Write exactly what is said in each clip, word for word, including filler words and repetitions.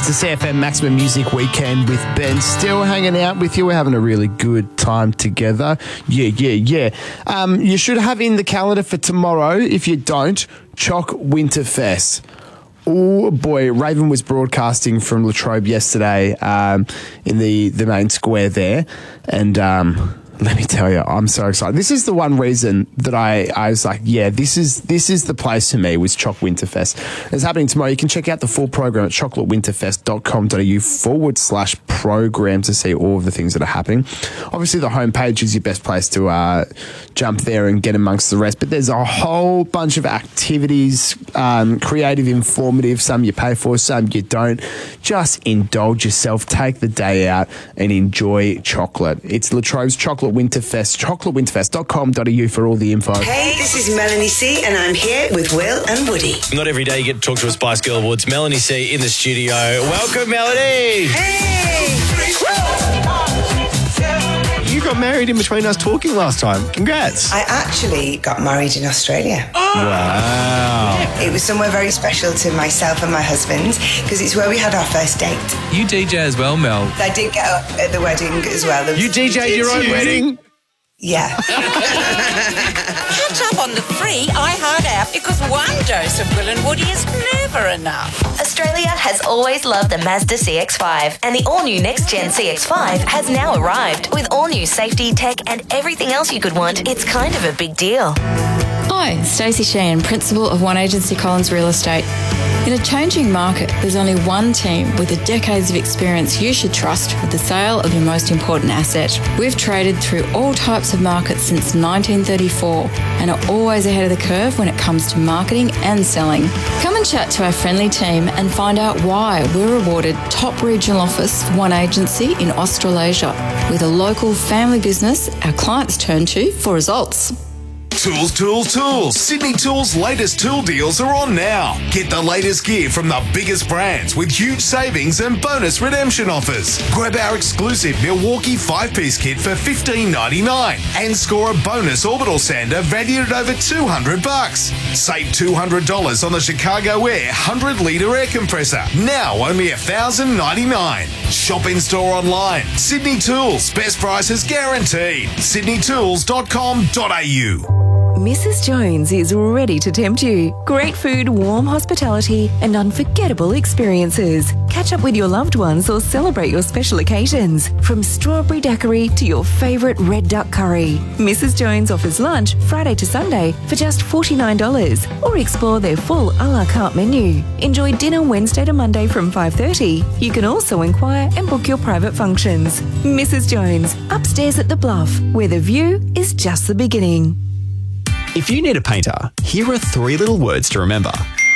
the C F M Maximum Music Weekend with Ben. Still hanging out with you. We're having a really good time together. Yeah, yeah, yeah. Um, you should have in the calendar for tomorrow. If you don't, Choc Winterfest. Oh boy, Raven was broadcasting from Latrobe yesterday um, in the, the main square there. And um, let me tell you, I'm so excited. This is the one reason that I, I was like, yeah, this is this is the place for me, was Choc Winterfest. It's happening tomorrow. You can check out the full program at chocolatewinterfest.com.au forward slash program to see all of the things that are happening. Obviously, the homepage is your best place to uh, jump there and get amongst the rest. But there's a whole bunch of activities, um, creative, informative. Some you pay for, some you don't. Just indulge yourself. Take the day out and enjoy chocolate. It's Latrobe's Chocolate Winterfest, chocolate winterfest dot com dot a u for all the info. Hey, this is Melanie C, and I'm here with Will and Woody. Not every day you get to talk to a Spice Girl Awards. Melanie C in the studio. Welcome, Melanie. Hey! You got married in between us talking last time. Congrats. I actually got married in Australia. Oh. Wow. It was somewhere very special to myself and my husband because it's where we had our first date. You D J as well, Mel. I did get up at the wedding as well. There was- You D J'd your own Did you? wedding? Yeah. Catch up on the free iHeart app because one dose of Will and Woody is never enough. Australia has always loved the Mazda C X five, and the all-new next-gen C X five has now arrived. With all-new safety, tech and everything else you could want, it's kind of a big deal. Hi, Stacey Sheehan, Principal of One Agency Collins Real Estate. In a changing market, there's only one team with the decades of experience you should trust with the sale of your most important asset. We've traded through all types of markets since nineteen thirty-four and are always ahead of the curve when it comes to marketing and selling. Come and chat to our friendly team and find out why we're awarded top regional office for One Agency in Australasia, with a local family business our clients turn to for results. Tools, tools, tools. Sydney Tools' latest tool deals are on now. Get the latest gear from the biggest brands with huge savings and bonus redemption offers. Grab our exclusive Milwaukee five-piece kit for fifteen ninety-nine and score a bonus orbital sander valued at over two hundred bucks. Save two hundred dollars on the Chicago Air one hundred litre air compressor. Now only one thousand ninety-nine dollars. Shop in store online. Sydney Tools. Best prices guaranteed. sydney tools dot com dot a u. Missus Jones is ready to tempt you. Great food, warm hospitality, and unforgettable experiences. Catch up with your loved ones or celebrate your special occasions. From strawberry daiquiri to your favourite red duck curry. Missus Jones offers lunch Friday to Sunday for just forty-nine dollars, or explore their full a la carte menu. Enjoy dinner Wednesday to Monday from five thirty. You can also inquire and book your private functions. Missus Jones, upstairs at the Bluff, where the view is just the beginning. If you need a painter, here are three little words to remember.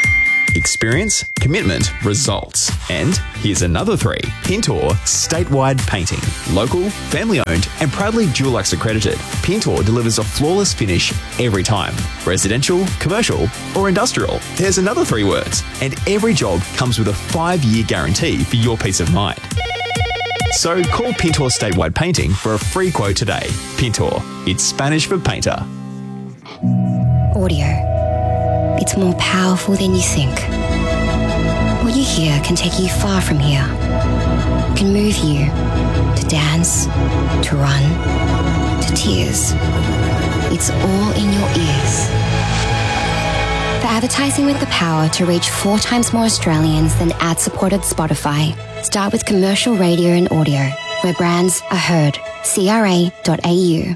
Experience, commitment, results. And here's another three. Pintor Statewide Painting. Local, family-owned and proudly Dulux accredited, Pintor delivers a flawless finish every time. Residential, commercial or industrial. There's another three words. And every job comes with a five-year guarantee for your peace of mind. So call Pintor Statewide Painting for a free quote today. Pintor, it's Spanish for painter. Audio. It's more powerful than you think. What you hear can take you far from here. Can move you to dance, to run, to tears. It's all in your ears. For advertising with the power to reach four times more Australians than ad-supported Spotify, start with commercial radio and audio, where brands are heard. c r a dot a u.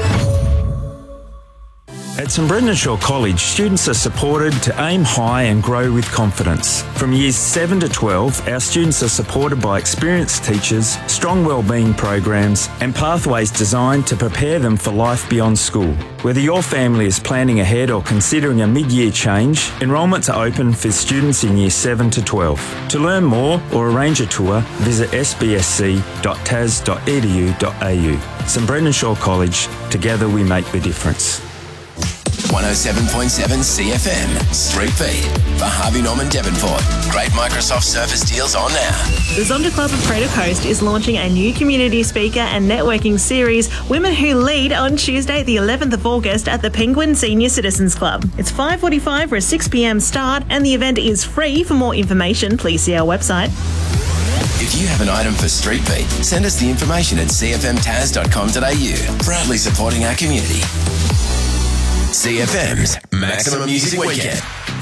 At St Brendan Shaw College, students are supported to aim high and grow with confidence. From years seven to twelve, our students are supported by experienced teachers, strong wellbeing programs and pathways designed to prepare them for life beyond school. Whether your family is planning ahead or considering a mid-year change, enrolments are open for students in years seven to twelve. To learn more or arrange a tour, visit s b s c dot t a s dot e d u dot a u. St Brendan Shaw College, together we make the difference. one oh seven point seven C F M. Street Beat for Harvey Norman Devonport. Great Microsoft Surface deals on now. The Zonda Club of Crater Coast is launching a new community speaker and networking series, Women Who Lead, on Tuesday the eleventh of August at the Penguin Senior Citizens Club. It's five forty-five for a six p.m. start and the event is free. For more information, please see our website. If you have an item for Street Beat, send us the information at c f m taz dot com dot a u. Proudly supporting our community. C F M's Maximum Music Weekend.